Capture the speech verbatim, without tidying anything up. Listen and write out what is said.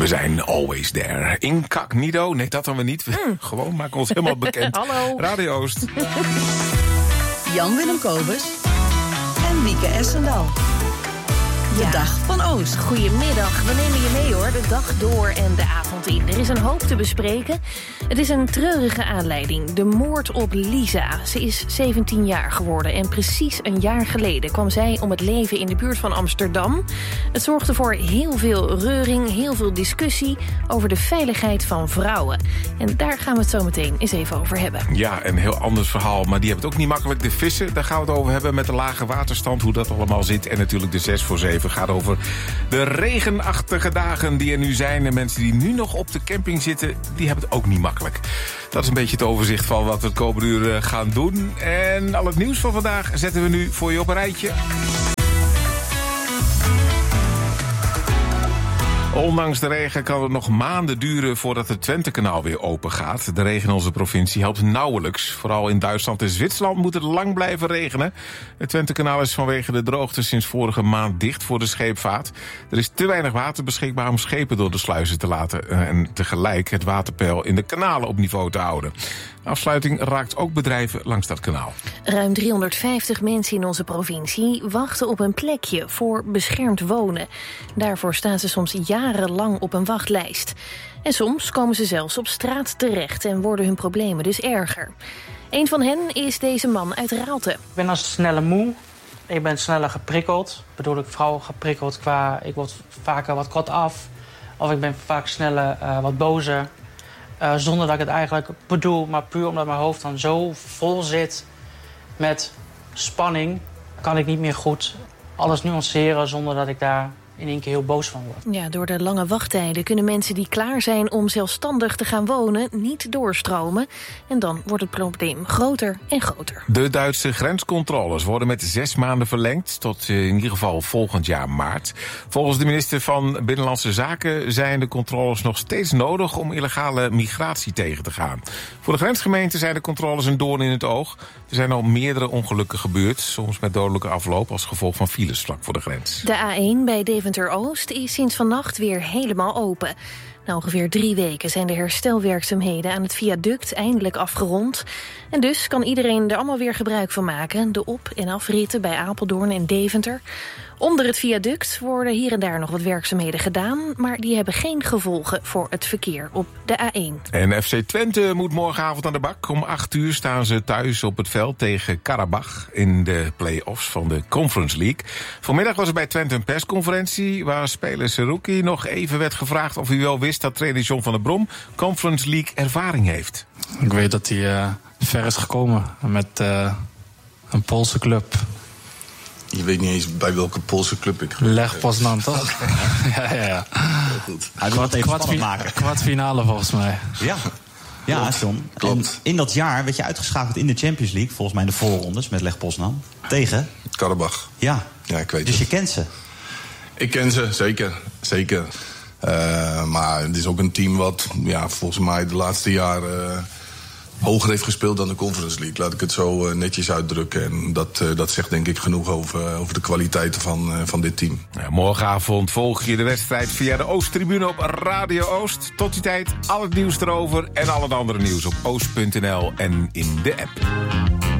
We zijn always there. Incognito, nee, dat dan we niet. Mm. Gewoon maken ons helemaal bekend. Hallo. Radio Oost. Jan-Willem Kobus en Wieke Essendal. De ja. Dag van Oost. Goedemiddag, we nemen je mee hoor, de dag door en de avond in. Er is een hoop te bespreken. Het is een treurige aanleiding, de moord op Lisa. Ze is zeventien jaar geworden en precies een jaar geleden kwam zij om het leven in de buurt van Amsterdam. Het zorgde voor heel veel reuring, heel veel discussie over de veiligheid van vrouwen. En daar gaan we het zo meteen eens even over hebben. Ja, een heel anders verhaal, maar die hebben het ook niet makkelijk. De vissen, daar gaan we het over hebben met de lage waterstand, hoe dat allemaal zit. En natuurlijk de zes voor zeven gaat over de regenachtige dagen die er nu zijn. En mensen die nu nog op de camping zitten, die hebben het ook niet makkelijk. Dat is een beetje het overzicht van wat we het komende uur gaan doen. En al het nieuws van vandaag zetten we nu voor je op een rijtje. Ondanks de regen kan het nog maanden duren voordat het Twentekanaal weer open gaat. De regen in onze provincie helpt nauwelijks. Vooral in Duitsland en Zwitserland moet het lang blijven regenen. Het Twentekanaal is vanwege de droogte sinds vorige maand dicht voor de scheepvaart. Er is te weinig water beschikbaar om schepen door de sluizen te laten en tegelijk het waterpeil in de kanalen op niveau te houden. De afsluiting raakt ook bedrijven langs dat kanaal. Ruim driehonderdvijftig mensen in onze provincie wachten op een plekje voor beschermd wonen. Daarvoor staan ze soms jarenlang op een wachtlijst. En soms komen ze zelfs op straat terecht en worden hun problemen dus erger. Een van hen is deze man uit Raalte. Ik ben als sneller moe. Ik ben sneller geprikkeld. Bedoel ik vooral geprikkeld qua... Ik word vaker wat kortaf. Of ik ben vaak sneller uh, wat bozer. Uh, zonder dat ik het eigenlijk bedoel, maar puur omdat mijn hoofd dan zo vol zit met spanning, kan ik niet meer goed alles nuanceren zonder dat ik daar in één keer heel boos van word. Ja, door de lange wachttijden kunnen mensen die klaar zijn om zelfstandig te gaan wonen niet doorstromen. En dan wordt het probleem groter en groter. De Duitse grenscontroles worden met zes maanden verlengd tot in ieder geval volgend jaar maart. Volgens de minister van Binnenlandse Zaken zijn de controles nog steeds nodig om illegale migratie tegen te gaan. Voor de grensgemeenten zijn de controles een doorn in het oog. Er zijn al meerdere ongelukken gebeurd, soms met dodelijke afloop als gevolg van files vlak voor de grens. De A één bij Deventer-Oost is sinds vannacht weer helemaal open. Na ongeveer drie weken zijn de herstelwerkzaamheden aan het viaduct eindelijk afgerond. En dus kan iedereen er allemaal weer gebruik van maken. De op- en afritten bij Apeldoorn en Deventer. Onder het viaduct worden hier en daar nog wat werkzaamheden gedaan, maar die hebben geen gevolgen voor het verkeer op de A één. En F C Twente moet morgenavond aan de bak. Om acht uur staan ze thuis op het veld tegen Karabach in de play-offs van de Conference League. Vanmiddag was er bij Twente een persconferentie waar speler Seruki nog even werd gevraagd of hij wel wist dat trainer John van der Brom Conference League ervaring heeft. Ik weet dat hij uh, ver is gekomen met uh, een Poolse club. Je weet niet eens bij welke Poolse club ik... Leg Poznan, toch? ja, ja, ja. Goed. Hij wil het even kwart, spannend maken. Kwartfinale volgens mij. Ja, ja, klopt. John. Klopt. In dat jaar werd je uitgeschakeld in de Champions League, volgens mij in de voorrondes met Leg Poznan. Tegen? Karabach. Ja. Ja, ik weet dus het. je kent ze? Ik ken ze, zeker. Zeker. Uh, maar het is ook een team wat ja, volgens mij de laatste jaren... Uh, hoger heeft gespeeld dan de Conference League. Laat ik het zo uh, netjes uitdrukken. En dat, uh, dat zegt denk ik genoeg over, over de kwaliteiten van, uh, van dit team. Ja, morgenavond volg je de wedstrijd via de Oosttribune op Radio Oost. Tot die tijd al het nieuws erover en al het andere nieuws op oost punt n l en in de app.